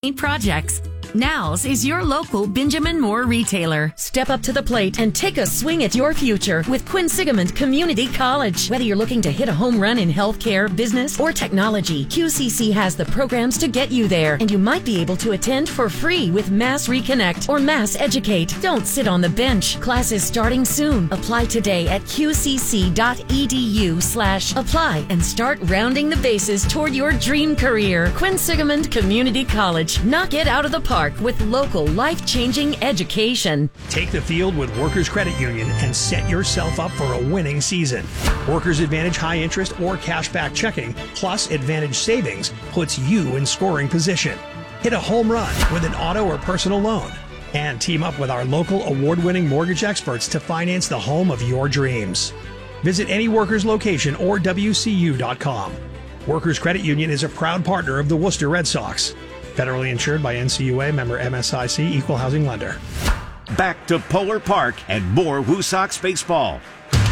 projects. Now's is your local Benjamin Moore retailer. Step up to the plate and take a swing at your future with Quinsigamond Community College. Whether you're looking to hit a home run in healthcare, business, or technology, QCC has the programs to get you there, and you might be able to attend for free with Mass Reconnect or Mass Educate. Don't sit on the bench. Classes starting soon. Apply today at qcc.edu/apply and start rounding the bases toward your dream career. Quinsigamond Community College. Knock it out of the park with local life-changing education. Take the field with Workers Credit Union and set yourself up for a winning season. Workers Advantage high interest or cashback checking plus Advantage savings puts you in scoring position. Hit a home run with an auto or personal loan and team up with our local award-winning mortgage experts to finance the home of your dreams. Visit any Workers location or WCU.com. Workers Credit Union is a proud partner of the Worcester Red Sox. Federally insured by NCUA, member MSIC, equal housing lender. Back to Polar Park and more Woo Sox baseball.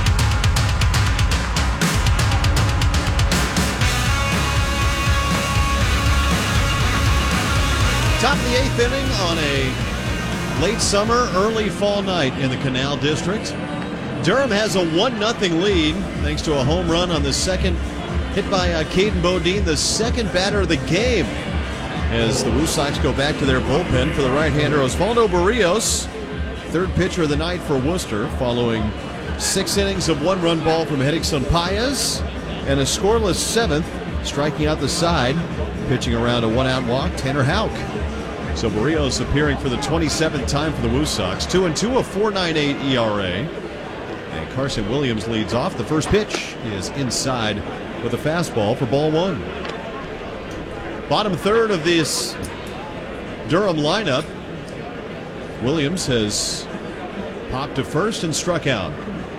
Top of the 8th inning on a late summer, early fall night in the Canal District. Durham has a 1-0 lead thanks to a home run on the second hit by Caden Bodine, the second batter of the game. As the Woo Sox go back to their bullpen for the right-hander Osvaldo Barrios, third pitcher of the night for Worcester, following 6 innings of one-run ball from Hedrickson Páez and a scoreless 7th, striking out the side, pitching around a one-out walk, Tanner Houck. So Barrios appearing for the 27th time for the Woo Sox, 2-2, a 4.98 ERA. And Carson Williams leads off. The first pitch is inside with a fastball for ball 1. Bottom third of this Durham lineup. Williams has popped to first and struck out.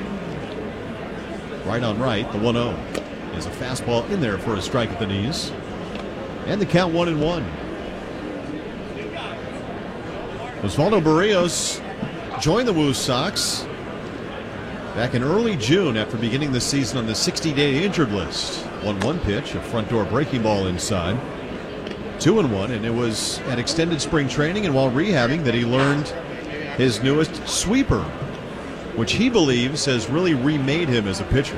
Right on right, the 1-0 is a fastball in there for a strike at the knees. And the count 1-1. Osvaldo Barrios joined the Woo Sox back in early June after beginning the season on the 60-day injured list. 1-1 pitch, a front door breaking ball inside. 2-1, and it was at extended spring training and while rehabbing that he learned his newest sweeper, which he believes has really remade him as a pitcher.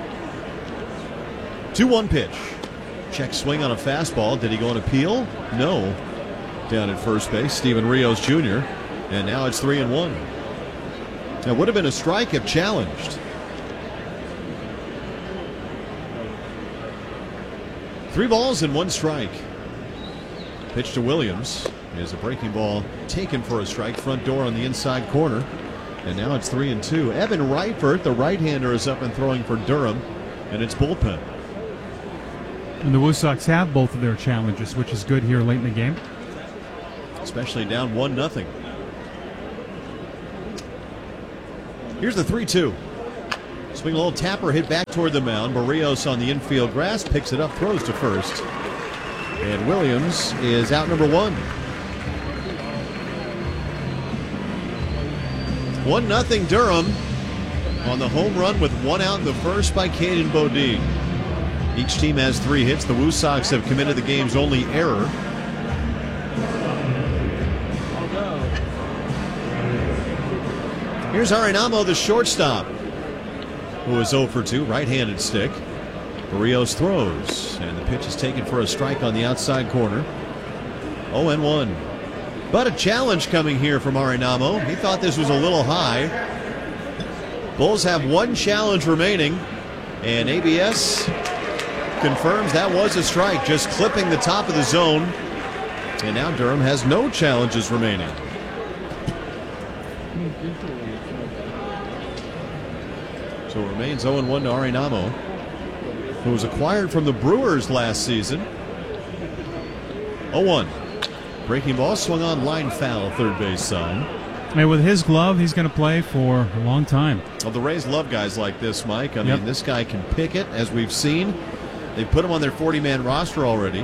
2-1 pitch. Check swing on a fastball. Did he go on appeal? No. Down at first base, Steven Rios Jr. And now it's 3-1. That would have been a strike if challenged. 3 balls and 1 strike. Pitch to Williams is a breaking ball taken for a strike, front door on the inside corner. And now it's 3-2. Evan Reifert, the right-hander, is up and throwing for Durham, and it's bullpen. And the Woo Sox have both of their challenges, which is good here late in the game. Especially down 1-0. Here's the 3-2. Swing a little tapper, hit back toward the mound. Barrios on the infield grass, picks it up, throws to first. And Williams is out number 1. 1-0 Durham on the home run with 1 out in the first by Caden Bodine. Each team has 3 hits. The Woo Sox have committed the game's only error. Here's Arenamo, the shortstop, who is 0 for 2, right-handed stick. Barrios throws, and the pitch is taken for a strike on the outside corner. 0-1. But a challenge coming here from Arenamo. He thought this was a little high. Bulls have 1 challenge remaining, and ABS confirms that was a strike, just clipping the top of the zone. And now Durham has no challenges remaining. So it remains 0-1 to Arenamo, who was acquired from the Brewers last season. 0-1. Breaking ball swung on, line foul, third base side. And with his glove, he's going to play for a long time. Well, the Rays love guys like this, Mike. I mean, this guy can pick it, as we've seen. They've put him on their 40-man roster already.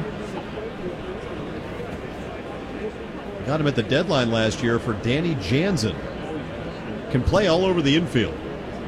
Got him at the deadline last year for Danny Jansen. Can play all over the infield.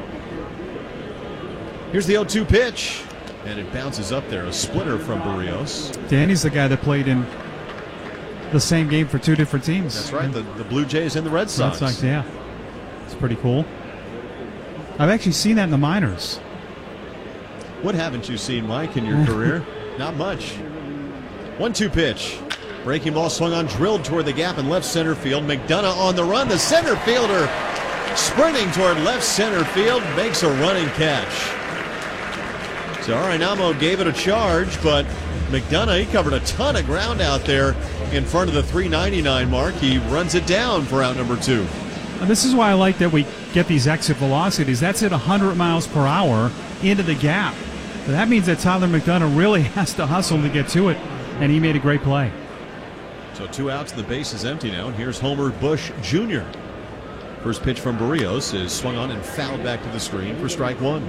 Here's the 0-2 pitch, and it bounces up there. A splitter from Barrios. Danny's the guy that played in the same game for two different teams. That's right, the Blue Jays and the Red Sox. Red Sox, yeah. It's pretty cool. I've actually seen that in the minors. What haven't you seen, Mike, in your career? Not much. 1-2 pitch. Breaking ball swung on, drilled toward the gap in left center field. McDonough on the run. The center fielder sprinting toward left center field, makes a running catch. So Arenamo gave it a charge, but McDonough, he covered a ton of ground out there in front of the 399 mark. He runs it down for out number 2. And this is why I like that we get these exit velocities. That's at 100 miles per hour into the gap. But that means that Tyler McDonough really has to hustle to get to it, and he made a great play. So 2 outs, the base is empty now, and here's Homer Bush Jr. First pitch from Barrios is swung on and fouled back to the screen for strike 1.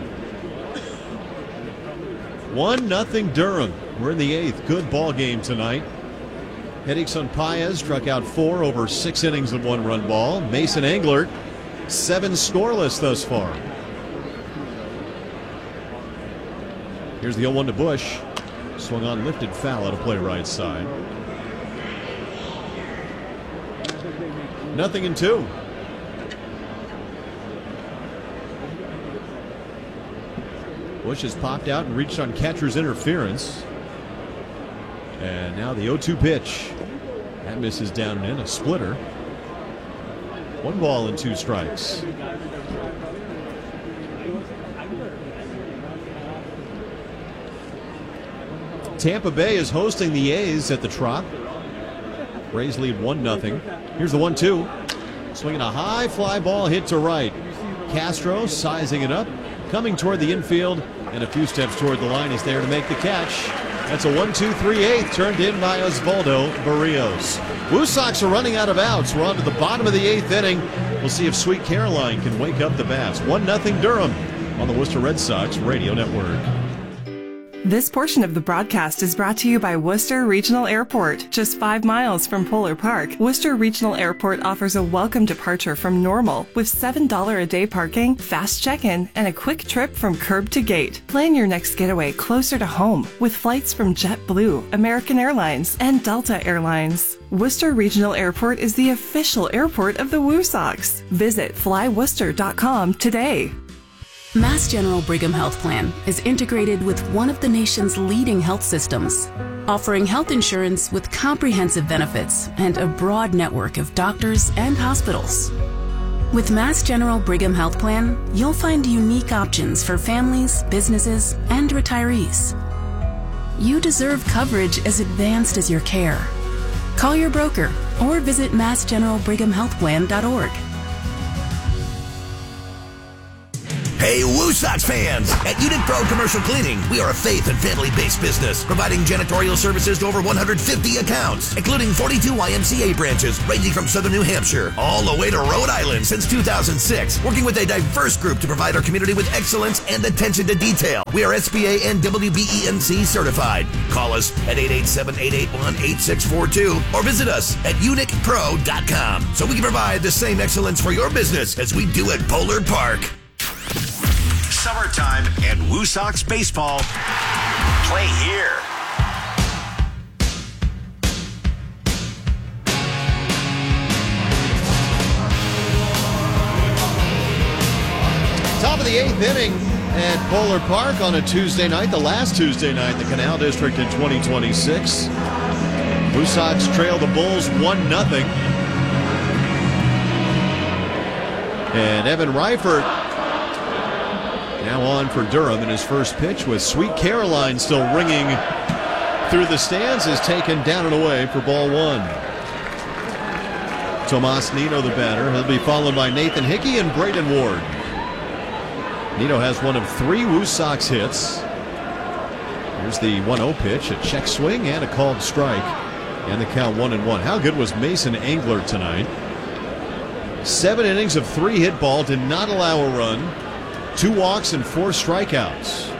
1-0 Durham. We're in the 8th. Good ball game tonight. Edison Paez struck out 4 over 6 innings of 1-run ball. Mason Englert, 7 scoreless thus far. Here's the 0-1 to Bush. Swung on, lifted foul out of play right side. 0-2. Bush has popped out and reached on catcher's interference. And now the 0-2 pitch. That misses down and in, a splitter. 1 ball and 2 strikes. Tampa Bay is hosting the A's at the Trop. Rays lead 1-0. Here's the 1-2. Swinging a high fly ball hit to right. Castro sizing it up, coming toward the infield, and a few steps toward the line is there to make the catch. That's a 1-2-3-8 turned in by Osvaldo Barrios. Woo Sox are running out of outs. We're on to the bottom of the 8th inning. We'll see if Sweet Caroline can wake up the bats. 1-0 Durham on the Worcester Red Sox Radio Network. This portion of the broadcast is brought to you by Worcester Regional Airport. Just 5 miles from Polar Park, Worcester Regional Airport offers a welcome departure from Normal with $7 a day parking, fast check-in, and a quick trip from curb to gate. Plan your next getaway closer to home with flights from JetBlue, American Airlines, and Delta Airlines. Worcester Regional Airport is the official airport of the Woo Sox. Visit flyworcester.com today. Mass General Brigham Health Plan is integrated with one of the nation's leading health systems, offering health insurance with comprehensive benefits and a broad network of doctors and hospitals. With Mass General Brigham Health Plan, you'll find unique options for families, businesses, and retirees. You deserve coverage as advanced as your care. Call your broker or visit massgeneralbrighamhealthplan.org. Hey, Woo Sox fans! At Unit Pro Commercial Cleaning, we are a faith and family-based business, providing janitorial services to over 150 accounts, including 42 YMCA branches, ranging from southern New Hampshire all the way to Rhode Island since 2006, working with a diverse group to provide our community with excellence and attention to detail. We are SBA and WBENC certified. Call us at 887-881-8642 or visit us at unitpro.com so we can provide the same excellence for your business as we do at Polar Park. Summertime and Woo Sox baseball. Play here. Top of the 8th inning at Polar Park on a Tuesday night, the last Tuesday night in the Canal District in 2026. Woo Sox trail the Bulls 1-0. And Evan Reifert now on for Durham, in his first pitch with Sweet Caroline still ringing through the stands, is taken down and away for ball 1. Tomas Nido, the batter. He'll be followed by Nathan Hickey and Braden Ward. Nido has one of 3 Woo Sox hits. Here's the 1-0 pitch, a check swing and a called strike, and the count 1-1. How good was Mason Englert tonight? 7 innings of 3 hit ball, did not allow a run. 2 walks and 4 strikeouts.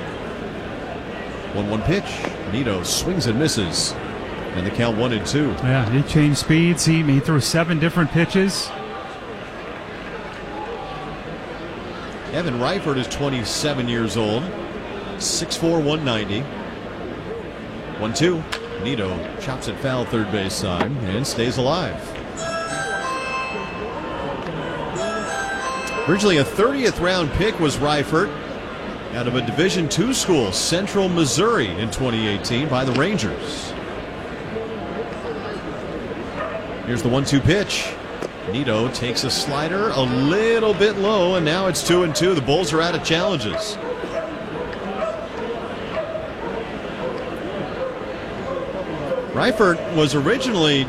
1-1 pitch. Nido swings and misses. And the count 1-2. Yeah, he changed speeds. He threw 7 different pitches. Evan Reifert is 27 years old. 6'4", 190. 1-2. Nito chops it foul third base side and stays alive. Originally a 30th round pick was Reifert out of a Division II school, Central Missouri, in 2018 by the Rangers. Here's the 1-2 pitch. Nito takes a slider a little bit low, and now it's 2-2. The Bulls are out of challenges. Reifert was originally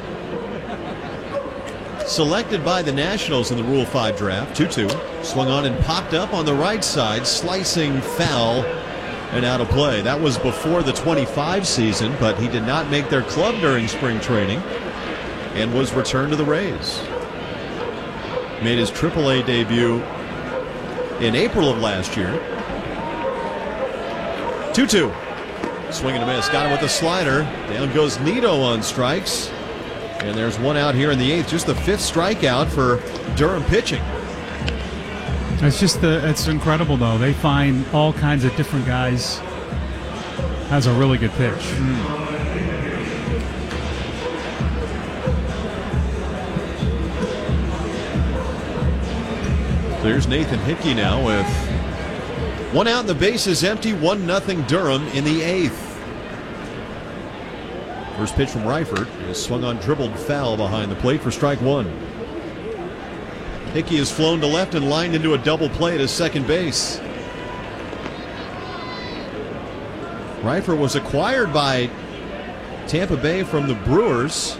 selected by the Nationals in the Rule 5 draft. 2-2. Swung on and popped up on the right side, slicing foul and out of play. That was before the 25 season, but he did not make their club during spring training and was returned to the Rays. Made his AAA debut in April of last year. 2-2. Swing and a miss. Got him with a slider. Down goes Nito on strikes. And there's one out here in the 8th. Just the 5th strikeout for Durham pitching. It's incredible, though. They find all kinds of different guys. Has a really good pitch. There's Nathan Hickey now with one out and the base is empty. 1-0 Durham in the 8th. First pitch from Reifert is swung on, dribbled foul behind the plate for strike one. Hickey is flown to left and lined into a double play to second base. Reifert was acquired by Tampa Bay from the Brewers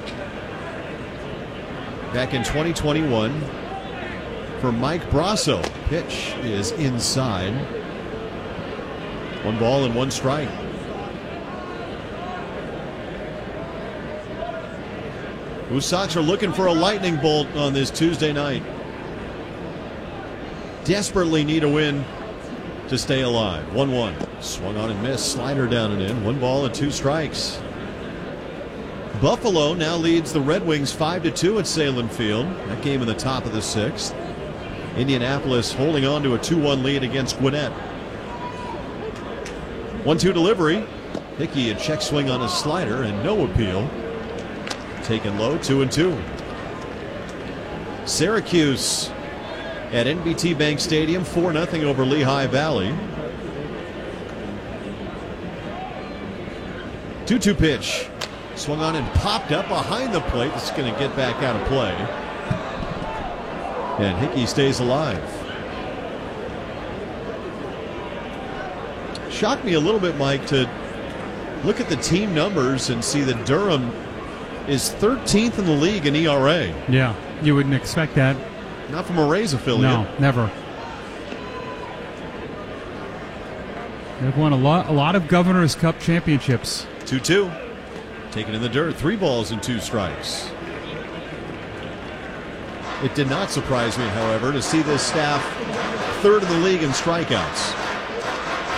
back in 2021 for Mike Brasso. Pitch is inside. 1 ball and 1 strike. Blue Sox are looking for a lightning bolt on this Tuesday night. Desperately need a win to stay alive. 1-1. Swung on and missed. Slider down and in. 1 ball and 2 strikes. Buffalo now leads the Red Wings 5-2 at Salem Field. That game in the top of the 6th. Indianapolis holding on to a 2-1 lead against Gwinnett. 1-2 delivery. Hickey a check swing on a slider and no appeal. Taken low, 2-2. Syracuse at NBT Bank Stadium, 4-0 over Lehigh Valley. 2-2 pitch. Swung on and popped up behind the plate. It's going to get back out of play. And Hickey stays alive. Shocked me a little bit, Mike, to look at the team numbers and see that Durham is 13th in the league in ERA. Yeah, you wouldn't expect that. Not from a Rays affiliate. No, never. They've won a lot of Governor's Cup championships. 2-2. Taken in the dirt. 3 balls and 2 strikes. It did not surprise me, however, to see this staff third in the league in strikeouts.